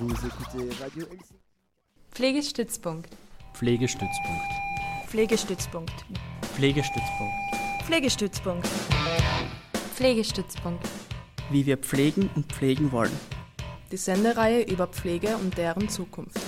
Vous écoutez Radio Helsinki. Pflegestützpunkt. Pflegestützpunkt. Pflegestützpunkt. Pflegestützpunkt. Pflegestützpunkt. Pflegestützpunkt. Wie wir pflegen und pflegen wollen. Die Sendereihe über Pflege und deren Zukunft.